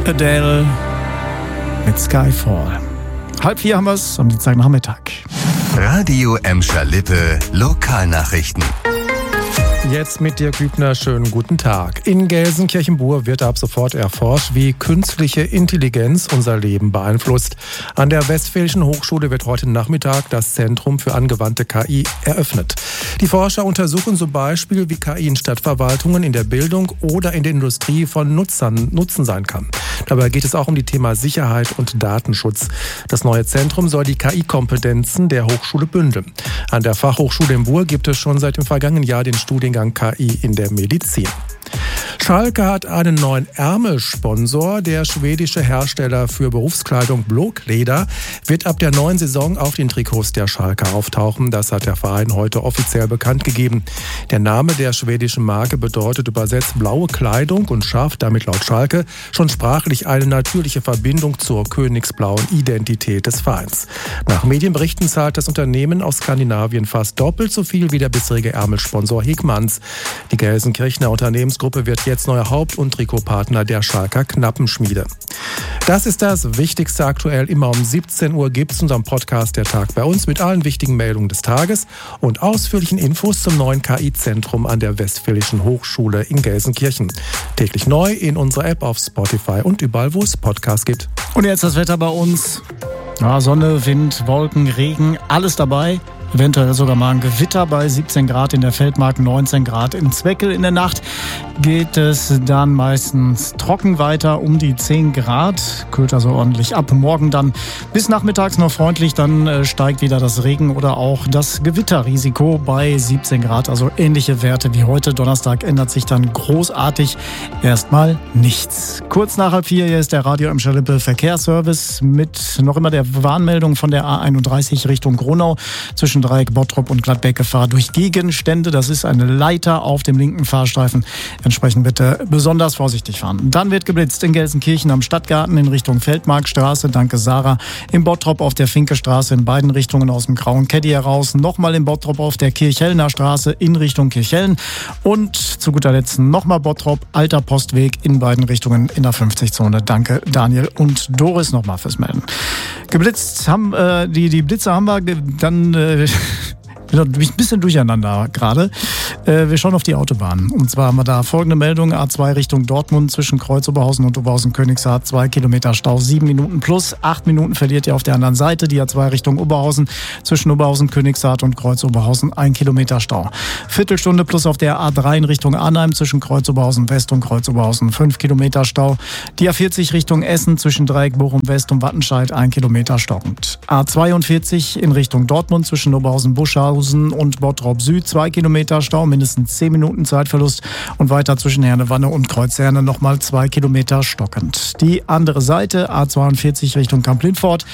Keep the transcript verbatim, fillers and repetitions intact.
Adele mit Skyfall. Halb vier haben wir es am Dienstagnachmittag. Radio Emscher Lippe, Lokalnachrichten. Jetzt mit Dirk Hübner, schönen guten Tag. In Gelsenkirchen-Bur wird ab sofort erforscht, wie künstliche Intelligenz unser Leben beeinflusst. An der Westfälischen Hochschule wird heute Nachmittag das Zentrum für angewandte K I eröffnet. Die Forscher untersuchen zum Beispiel, wie K I in Stadtverwaltungen, in der Bildung oder in der Industrie von Nutzern, Nutzen sein kann. Dabei geht es auch um die Themen Sicherheit und Datenschutz. Das neue Zentrum soll die K I-Kompetenzen der Hochschule bündeln. An der Fachhochschule in Bur gibt es schon seit dem vergangenen Jahr den Studiengang K I in der Medizin. Schalke hat einen neuen Ärmelsponsor. Der schwedische Hersteller für Berufskleidung Blåkleda wird ab der neuen Saison auf den Trikots der Schalke auftauchen. Das hat der Verein heute offiziell bekannt gegeben. Der Name der schwedischen Marke bedeutet übersetzt blaue Kleidung und schafft damit laut Schalke schon sprachlich eine natürliche Verbindung zur königsblauen Identität des Vereins. Nach Medienberichten zahlt das Unternehmen aus Skandinavien fast doppelt so viel wie der bisherige Ärmelsponsor Hegmanns. Die Gelsenkirchener Unternehmensgruppe wird jetzt neuer Haupt- und Trikotpartner der Schalker Knappenschmiede. Das ist das Wichtigste aktuell. Immer um siebzehn Uhr gibt es unseren Podcast Der Tag bei uns mit allen wichtigen Meldungen des Tages und ausführlichen Infos zum neuen K I-Zentrum an der Westfälischen Hochschule in Gelsenkirchen. Täglich neu in unserer App auf Spotify und überall, wo es Podcasts gibt. Und jetzt das Wetter bei uns. Ja, Sonne, Wind, Wolken, Regen, alles dabei. Eventuell sogar mal ein Gewitter bei siebzehn Grad in der Feldmark, neunzehn Grad in Zweckel. In der Nacht geht es dann meistens trocken weiter, um die zehn Grad. Kühlt also ordentlich ab. Morgen dann bis nachmittags noch freundlich, dann steigt wieder das Regen- oder auch das Gewitterrisiko bei siebzehn Grad. Also ähnliche Werte wie heute. Donnerstag ändert sich dann großartig erstmal nichts. Kurz nach halb vier, hier ist der Radio Emscher Lippe Verkehrsservice mit noch immer der Warnmeldung von der A einunddreißig Richtung Gronau zwischen Dreieck Bottrop und Gladbeck Gefahr durch Gegenstände. Das ist eine Leiter auf dem linken Fahrstreifen. Entsprechend bitte besonders vorsichtig fahren. Dann wird geblitzt in Gelsenkirchen am Stadtgarten in Richtung Feldmarkstraße. Danke Sarah. Im Bottrop auf der Finkestraße in beiden Richtungen aus dem Grauen Caddy heraus. Nochmal im Bottrop auf der Kirchhellner Straße in Richtung Kirchhellen. Und zu guter Letzt nochmal Bottrop, alter Postweg in beiden Richtungen in der fünfzig-Zone. Danke Daniel und Doris nochmal fürs Melden. Geblitzt haben äh, die, die Blitze haben wir dann äh, ein bisschen durcheinander gerade. Wir schauen auf die Autobahn. Und zwar haben wir da folgende Meldung. A zwei Richtung Dortmund zwischen Kreuz Oberhausen und Oberhausen-Königshardt. Zwei Kilometer Stau, sieben Minuten plus. Acht Minuten verliert ihr auf der anderen Seite. Die A zwei Richtung Oberhausen zwischen Oberhausen-Königshardt und Kreuz Oberhausen. Ein Kilometer Stau. Viertelstunde plus auf der A drei in Richtung Arnheim zwischen Kreuz Oberhausen West und Kreuz Oberhausen. Fünf Kilometer Stau. Die A vierzig Richtung Essen zwischen Dreieck Bochum West und Wattenscheid. Ein Kilometer stockend. A zweiundvierzig in Richtung Dortmund zwischen Oberhausen-Buschhausen und Bottrop Süd, zwei Kilometer Stau, mindestens zehn Minuten Zeitverlust und weiter zwischen Hernewanne und Kreuzherne nochmal zwei Kilometer stockend. Die andere Seite, A zweiundvierzig Richtung Kamp-Lindfort,